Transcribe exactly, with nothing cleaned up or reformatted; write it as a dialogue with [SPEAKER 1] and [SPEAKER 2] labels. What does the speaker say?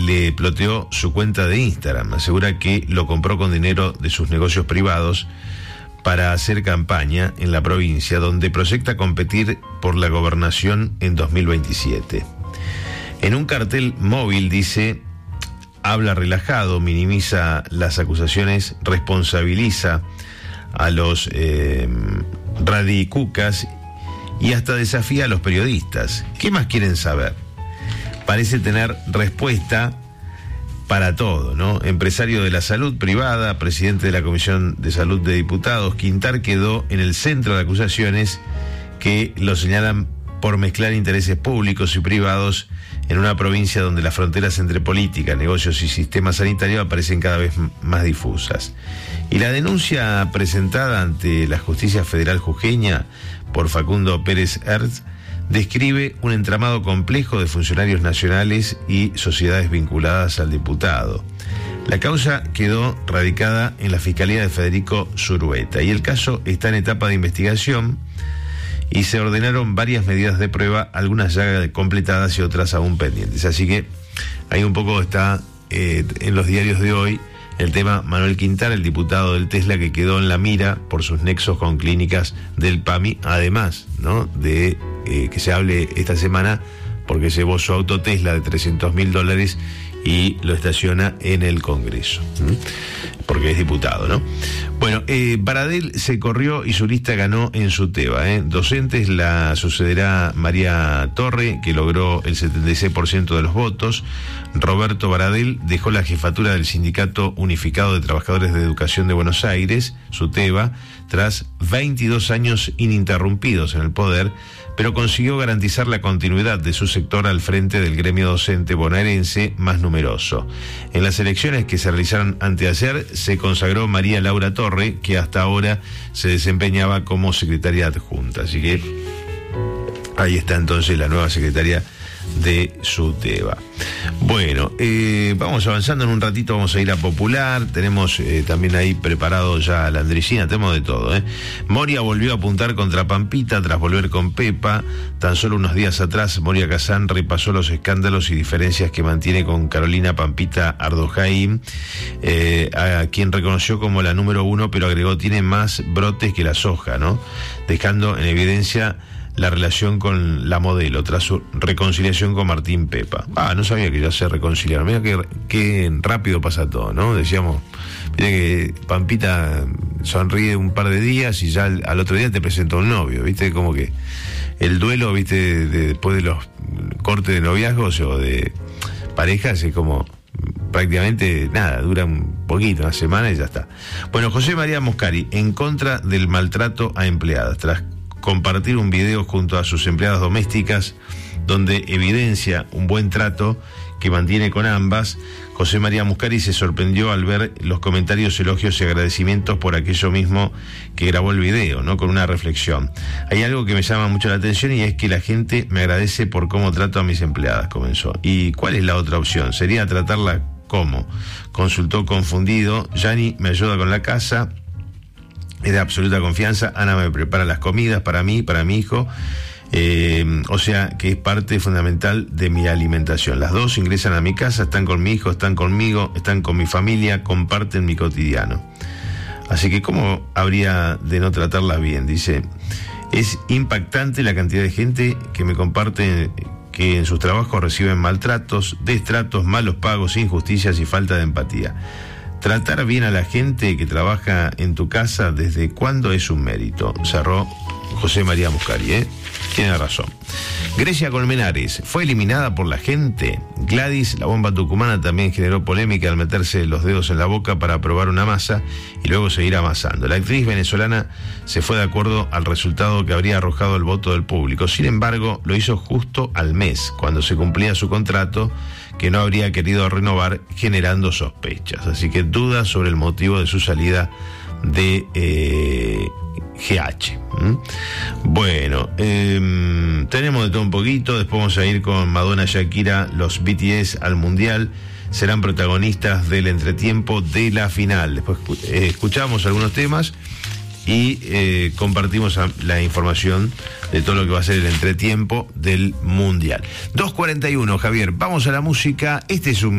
[SPEAKER 1] le ploteó su cuenta de Instagram. Asegura que lo compró con dinero de sus negocios privados para hacer campaña en la provincia, donde proyecta competir por la gobernación en dos mil veintisiete. En un cartel móvil dice: habla relajado, minimiza las acusaciones, responsabiliza a los eh, radicucas y hasta desafía a los periodistas. ¿Qué más quieren saber? Parece tener respuesta para todo, ¿no? Empresario de la salud privada, presidente de la Comisión de Salud de Diputados, Quintar quedó en el centro de acusaciones que lo señalan por mezclar intereses públicos y privados en una provincia donde las fronteras entre política, negocios y sistema sanitario aparecen cada vez más difusas. Y la denuncia presentada ante la Justicia Federal jujeña por Facundo Pérez Hertz describe un entramado complejo de funcionarios nacionales y sociedades vinculadas al diputado. La causa quedó radicada en la Fiscalía de Federico Zurrueta y el caso está en etapa de investigación y se ordenaron varias medidas de prueba, algunas ya completadas y otras aún pendientes. Así que ahí un poco está eh, en los diarios de hoy el tema Manuel Quintar, el diputado del Tesla, que quedó en la mira por sus nexos con clínicas del P A M I, además, ¿no?, de eh, que se hable esta semana porque llevó su auto Tesla de trescientos mil dólares y lo estaciona en el Congreso, ¿sí?, porque es diputado, ¿no? Bueno, eh, Baradel se corrió y su lista ganó en Suteba, ¿eh? Docentes la sucederá María Torre, que logró el setenta y seis por ciento de los votos. Roberto Baradel dejó la jefatura del Sindicato Unificado de Trabajadores de Educación de Buenos Aires, Suteba, tras veintidós años ininterrumpidos en el poder, pero consiguió garantizar la continuidad de su sector al frente del gremio docente bonaerense más numeroso. En las elecciones que se realizaron anteayer se consagró María Laura Torre, que hasta ahora se desempeñaba como secretaria adjunta. Así que ahí está entonces la nueva secretaria de Suteba. Bueno, eh, vamos avanzando. En un ratito vamos a ir a Popular. Tenemos eh, también ahí preparado ya la Andresina, tenemos de todo, ¿eh? Moria volvió a apuntar contra Pampita tras volver con Pepa. Tan solo unos días atrás, Moria Kazán repasó los escándalos y diferencias que mantiene con Carolina Pampita Ardojaín, eh, a quien reconoció como la número uno, pero agregó: tiene más brotes que la soja, ¿no?, dejando en evidencia la relación con la modelo tras su reconciliación con Martín Pepa. Ah, no sabía que ya se reconciliaron. Mira qué, qué rápido pasa todo, ¿no? Decíamos, mira que Pampita sonríe un par de días y ya al, al otro día te presenta un novio, ¿viste? Como que el duelo, ¿viste? De, de, después de los cortes de noviazgos o de parejas es como prácticamente nada, dura un poquito, una semana y ya está. Bueno, José María Muscari, en contra del maltrato a empleadas, tras compartir un video junto a sus empleadas domésticas donde evidencia un buen trato que mantiene con ambas, José María Muscari se sorprendió al ver los comentarios, elogios y agradecimientos por aquello mismo que grabó el video, ¿no?, con una reflexión. Hay algo que me llama mucho la atención y es que la gente me agradece por cómo trato a mis empleadas, comenzó. ¿Y cuál es la otra opción? ¿Sería tratarla cómo? Consultó confundido. Yani me ayuda con la casa, es de absoluta confianza. Ana me prepara las comidas para mí, para mi hijo, eh, o sea que es parte fundamental de mi alimentación. Las dos ingresan a mi casa, están con mi hijo, están conmigo, están con mi familia, comparten mi cotidiano. Así que ¿cómo habría de no tratarlas bien? Dice, es impactante la cantidad de gente que me comparte que en sus trabajos reciben maltratos, destratos, malos pagos, injusticias y falta de empatía. Tratar bien a la gente que trabaja en tu casa, ¿desde cuándo es un mérito? Cerró José María Muscari, ¿eh? Tiene razón. Grecia Colmenares fue eliminada por la gente. Gladys, la bomba tucumana, también generó polémica al meterse los dedos en la boca para probar una masa y luego seguir amasando. La actriz venezolana se fue de acuerdo al resultado que habría arrojado el voto del público. Sin embargo, lo hizo justo al mes, cuando se cumplía su contrato, que no habría querido renovar, generando sospechas. Así que dudas sobre el motivo de su salida de eh, G H. ¿Mm? Bueno, eh, tenemos de todo un poquito. Después vamos a ir con Madonna, Shakira, los B T S al Mundial. Serán protagonistas del entretiempo de la final. Después eh, escuchamos algunos temas y eh, compartimos la información de todo lo que va a ser el entretiempo del Mundial. dos cuarenta y uno, Javier, vamos a la música. Este es un